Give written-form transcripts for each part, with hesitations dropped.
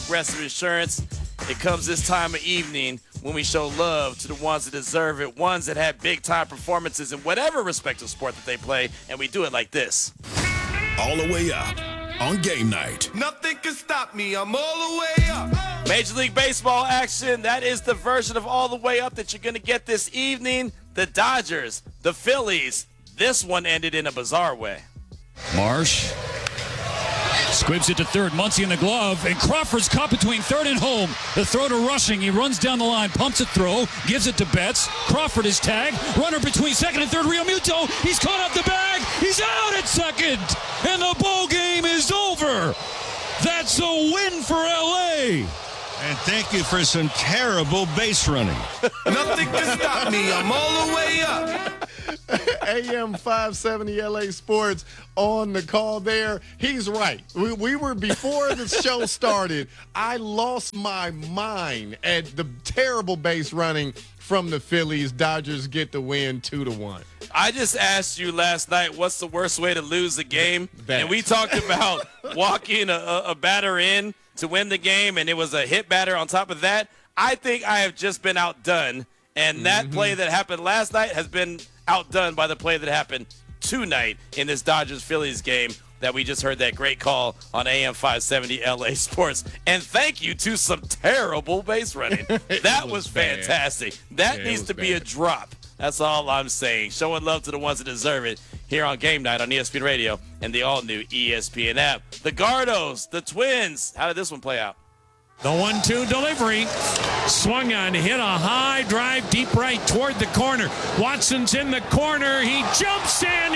Progressive Insurance. It comes this time of evening when we show love to the ones that deserve it, ones that have big-time performances in whatever respective sport that they play, and we do it like this. All the way up on game night. Nothing can stop me. I'm all the way up. Major League Baseball action. That is the version of All the Way Up that you're going to get this evening. The Dodgers, the Phillies. This one ended in a bizarre way. Marsh squibs it to third. Muncy in the glove, and Crawford's caught between third and home. The throw to Rushing. He runs down the line, pumps a throw, gives it to Betts. Crawford is tagged. Runner between second and third. Realmuto. He's caught up the bag. He's out at second, and the ball game is over. That's a win for L.A. And thank you for some terrible base running. Nothing can stop me. I'm all the way up. AM 570 LA Sports on the call there. He's right. We were, before the show started, I lost my mind at the terrible base running from the Phillies. Dodgers get the win 2-1. I just asked you last night what's the worst way to lose a game, and we talked about walking a batter in to win the game, and it was a hit batter on top of that. I think I have just been outdone, and that play that happened last night has been outdone by the play that happened tonight in this Dodgers-Phillies game that we just heard that great call on AM 570 LA Sports. And thank you to some terrible base running. That was fantastic. That needs to be a drop. That's all I'm saying. Showing love to the ones that deserve it here on Game Night on ESPN Radio and the all-new ESPN app. The Gardos, the Twins. How did this one play out? The 1-2 delivery. Swung on, hit a high drive deep right toward the corner. Watson's in the corner. He jumps in.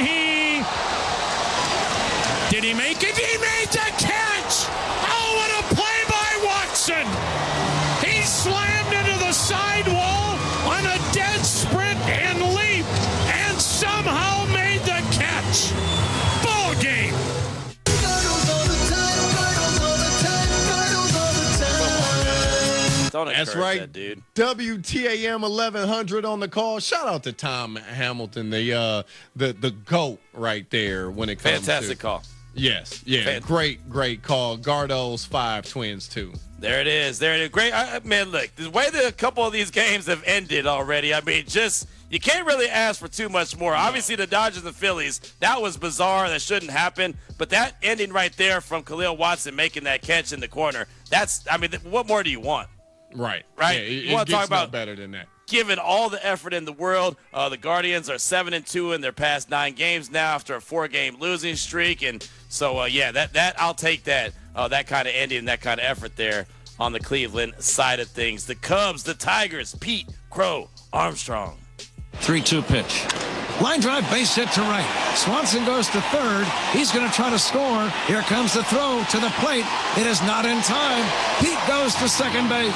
Did he make it? He made the catch! Oh, what a play by Watson! He slammed into the sidewall on a dead sprint and leap and somehow made the catch. Ball game. That's right, that, dude. WTAM 1100 on the call. Shout out to Tom Hamilton, the GOAT right there when it comes Fantastic to. call. Yes, yeah, great call. Gardos 5, Twins 2. There it is. Great. Man, look, the way that a couple of these games have ended already, I mean, just you can't really ask for too much more. No. Obviously, the Dodgers and Phillies, that was bizarre. That shouldn't happen. But that ending right there from Khalil Watson making that catch in the corner, what more do you want? Right. Yeah, you want to talk about better than that. Given all the effort in the world, the Guardians are 7-2 in their past 9 games now after a 4-game losing streak, and so that I'll take that kind of ending, that kind of effort there on the Cleveland side of things. The Cubs, the Tigers, Pete Crow Armstrong. 3-2 pitch. Line drive, base hit to right. Swanson goes to third. He's going to try to score. Here comes the throw to the plate. It is not in time. Pete goes to second base.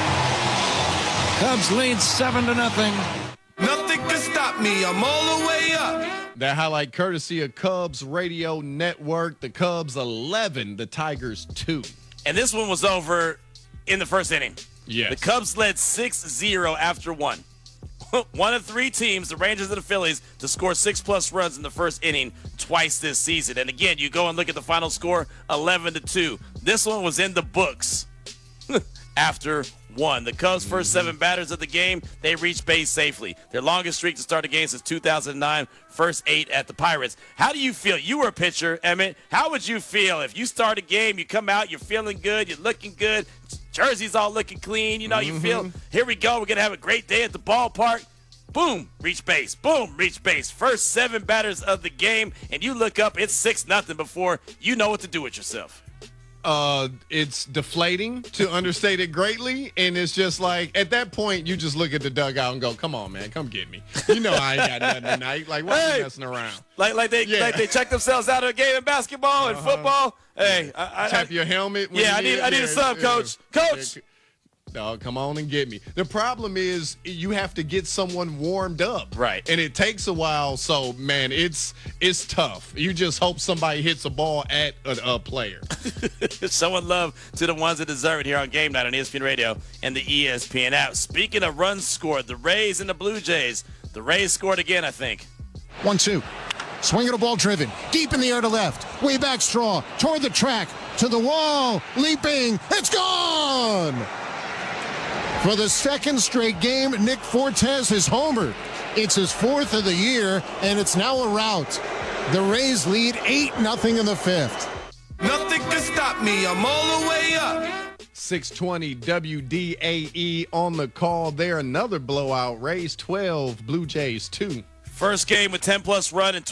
Cubs lead 7-0. Nothing can stop me. I'm all the way up. That highlight courtesy of Cubs Radio Network. The Cubs 11, the Tigers 2. And this one was over in the first inning. Yes. The Cubs led 6-0 after one. One of 3 teams, the Rangers and the Phillies, to score 6+ runs in the first inning twice this season. And again, you go and look at the final score, 11-2. This one was in the books after one. The Cubs' first 7 batters of the game, they reached base safely. Their longest streak to start a game since 2009, first 8 at the Pirates. How do you feel? You were a pitcher, Emmett. How would you feel if you start a game, you come out, you're feeling good, you're looking good, jersey's all looking clean, you feel, here we go, we're going to have a great day at the ballpark. Boom, reach base. Boom, reach base. First 7 batters of the game, and you look up, it's 6-0 before you know what to do with yourself. It's deflating, to understate it greatly, and it's just like, at that point, you just look at the dugout and go, come on, man, come get me. You know I ain't got nothing tonight. Like, why are you messing around? Like they check themselves out of a game in basketball and football. Hey, tap your helmet. I need a sub, Coach. Coach. No, come on and get me. The problem is you have to get someone warmed up. Right. And it takes a while. So, man, it's tough. You just hope somebody hits a ball at a player. Showing love to the ones that deserve it here on Game Night on ESPN Radio and the ESPN app. Speaking of runs scored, the Rays and the Blue Jays. The Rays scored again, I think. 1-2. Swing at a ball driven. Deep in the air to left. Way back Straw. Toward the track. to the wall, leaping, it's gone! For the second straight game, Nick Fortes has homered. It's his fourth of the year, and it's now a rout. The Rays lead 8-0 in the fifth. Nothing can stop me. I'm all the way up. 620 WDAE on the call there. Another blowout. Rays 12, Blue Jays 2. First game with 10-plus runs and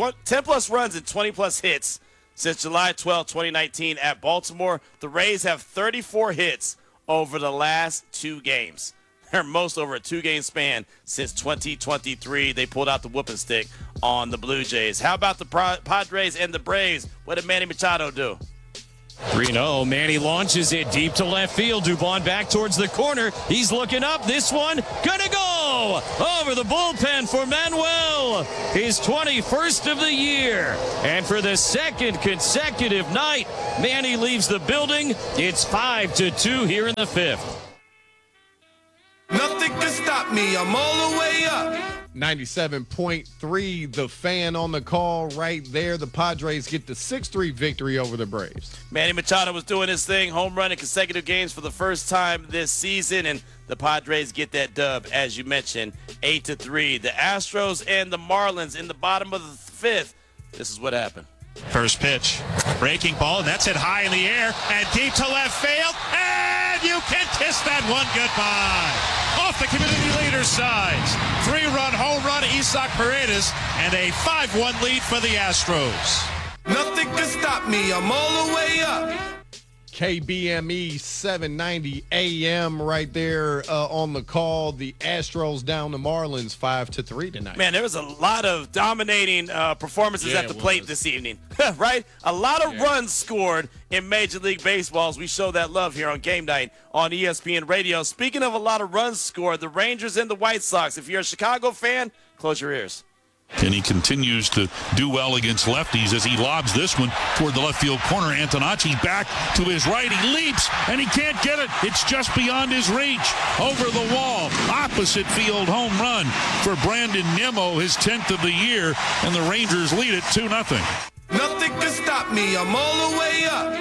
20-plus hits since July 12, 2019 at Baltimore. The Rays have 34 hits over the last 2 games. Their most over a 2-game span since 2023. They pulled out the whooping stick on the Blue Jays. How about the Padres and the Braves? What did Manny Machado do? 3-0. Manny launches it deep to left field. Dubon back towards the corner. He's looking up. This one gonna go over the bullpen for Manuel. His 21st of the year. And for the second consecutive night, Manny leaves the building. It's 5-2 here in the fifth. Nothing can stop me. I'm all the way up. 97.3, the Fan on the call right there. The Padres get the 6-3 victory over the Braves. Manny Machado was doing his thing, home run in consecutive games for the first time this season, and the Padres get that dub, as you mentioned, 8-3. The Astros and the Marlins in the bottom of the fifth. This is what happened. First pitch, breaking ball, and that's hit high in the air and deep to left field, and you can kiss that one goodbye. Off the community leader's sides, 3-run home run, Isaac Paredes, and a 5-1 lead for the Astros. Nothing can stop me. I'm all the way up. KBME 790 AM right there on the call. The Astros down the Marlins 5-3 tonight. Man, there was a lot of dominating performances at the plate this evening, right? A lot of runs scored in Major League Baseball as we show that love here on Game Night on ESPN Radio. Speaking of a lot of runs scored, the Rangers and the White Sox. If you're a Chicago fan, close your ears. And he continues to do well against lefties as he lobs this one toward the left field corner. Antonacci back to his right. He leaps, and he can't get it. It's just beyond his reach. Over the wall. Opposite field home run for Brandon Nimmo, his 10th of the year, and the Rangers lead it 2-0. Nothing can stop me. I'm all the way up.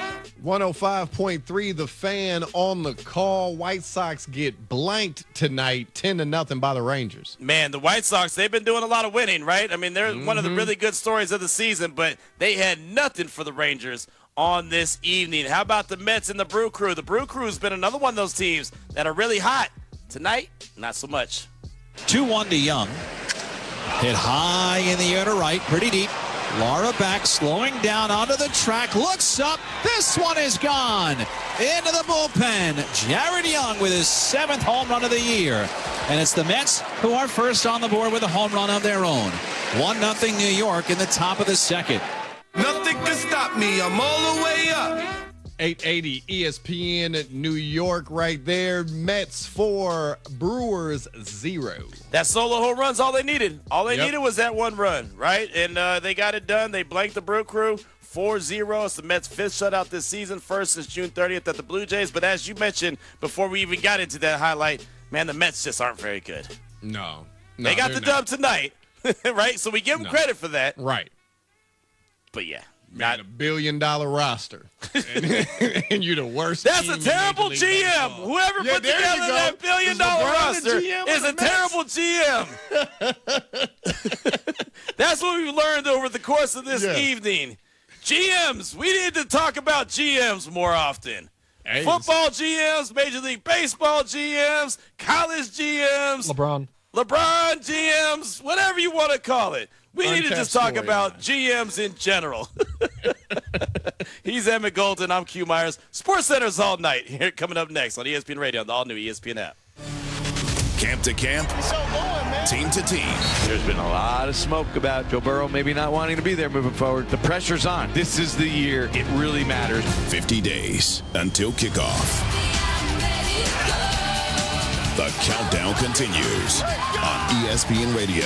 105.3, the Fan on the call. White Sox get blanked tonight, 10-0 by the Rangers. Man, the White Sox, they've been doing a lot of winning, right? I mean, they're one of the really good stories of the season, but they had nothing for the Rangers on this evening. How about the Mets and the Brew Crew? The Brew Crew's been another one of those teams that are really hot. Tonight, not so much. 2-1 to Young. Hit high in the air to right, pretty deep. Lara back, slowing down onto the track, looks up. This one is gone. Into the bullpen. Jared Young with his 7th home run of the year. And it's the Mets who are first on the board with a home run of their own. 1-0 New York in the top of the second. Nothing can stop me. I'm all the way up. 880 ESPN New York right there. Mets 4, Brewers 0. That solo home run's all they needed. All they needed was that one run, right? And they got it done. They blanked the Brew Crew 4-0. It's the Mets' 5th shutout this season, first since June 30th at the Blue Jays. But as you mentioned before we even got into that highlight, man, the Mets just aren't very good. No they got the dub tonight, right? So we give them credit for that. Right. But, yeah. Not a $1 billion roster, and you're the worst. That's a terrible GM. Whoever put together that $1 billion roster is a terrible GM. That's what we've learned over the course of this evening. GMs, we need to talk about GMs more often. Football GMs, Major League Baseball GMs, college GMs, LeBron GMs, whatever you want to call it. We need to just talk about GMs in general. He's Emmett Golden. I'm Q Myers. Sports Center's all night. Here coming up next on ESPN Radio on the all-new ESPN app. Camp to camp, team to team. There's been a lot of smoke about Joe Burrow maybe not wanting to be there moving forward. The pressure's on. This is the year it really matters. 50 days until kickoff. The countdown continues on ESPN Radio.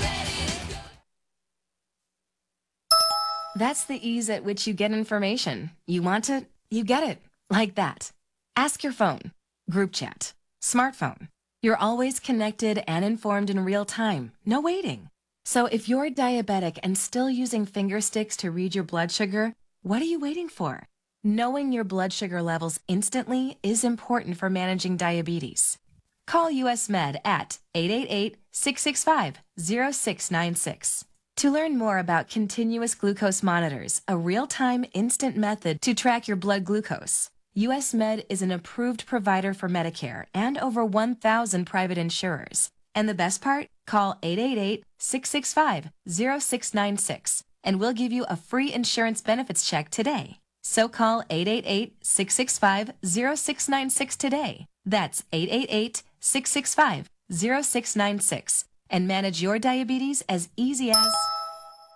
That's the ease at which you get information. You want it, you get it. Like that. Ask your phone. Group chat. Smartphone. You're always connected and informed in real time. No waiting. So if you're diabetic and still using finger sticks to read your blood sugar, what are you waiting for? Knowing your blood sugar levels instantly is important for managing diabetes. Call US Med at 888-665-0696. To learn more about continuous glucose monitors, a real-time instant method to track your blood glucose, US Med is an approved provider for Medicare and over 1,000 private insurers. And the best part? Call 888-665-0696 and we'll give you a free insurance benefits check today. So call 888-665-0696 today. That's 888-665-0696 and manage your diabetes as easy as